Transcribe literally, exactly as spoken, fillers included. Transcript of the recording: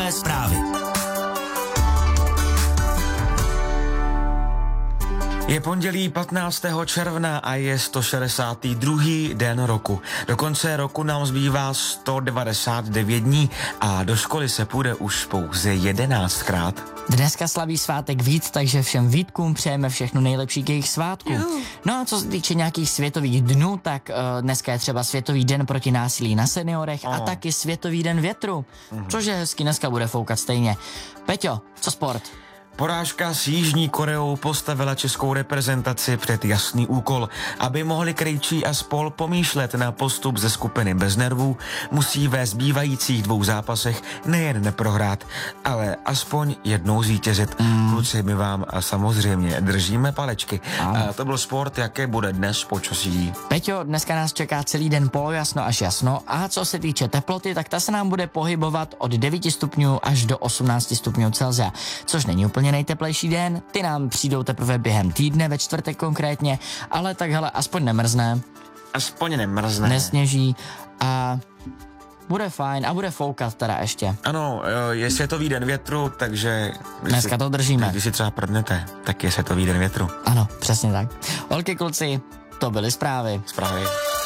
Rychlé zprávy. Je pondělí patnáctého června a je sto šedesátý druhý den roku. Do konce roku nám zbývá sto devadesát devět dní a do školy se půjde už pouze jedenáctkrát. Dneska slaví svátek Vít, takže všem Vítkům přejeme všechno nejlepší k jejich svátku. No a co se týče nějakých světových dnů, tak uh, dneska je třeba Světový den proti násilí na seniorech oh. a taky Světový den větru, mm-hmm. což je hezky, dneska bude foukat stejně. Peťo, co sport? Porážka s Jižní Koreou postavila českou reprezentaci před jasný úkol. Aby mohli Krejčí a spol pomýšlet na postup ze skupiny bez nervů, musí ve zbývajících dvou zápasech nejen neprohrát, ale aspoň jednou zvítězit. Mm. Kluci, my vám a samozřejmě držíme palečky. A to byl sport, jaké bude dnes počasí. Peťo, dneska nás čeká celý den polojasno až jasno a co se týče teploty, tak ta se nám bude pohybovat od devěti stupňů až do osmnácti stupňů Celsia, což není úplně nejteplejší den, ty nám přijdou teprve během týdne, ve čtvrtek konkrétně, ale tak hele, aspoň nemrzne. Aspoň nemrzne. Nesněží a bude fajn a bude foukat teda ještě. Ano, je Světový den větru, takže... Dneska si, to držíme. Když si třeba prdnete, tak je Světový den větru. Ano, přesně tak. Holky, kluci, to byly zprávy. Zprávy.